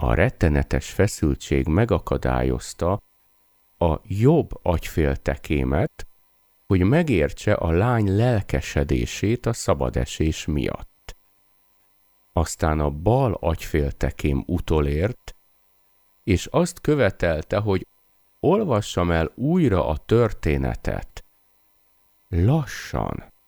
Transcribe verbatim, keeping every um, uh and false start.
A rettenetes feszültség megakadályozta a jobb agyféltekémet, hogy megértse a lány lelkesedését a szabadesés miatt. Aztán a bal agyféltekém utolért, és azt követelte, hogy olvassam el újra a történetet. Lassan,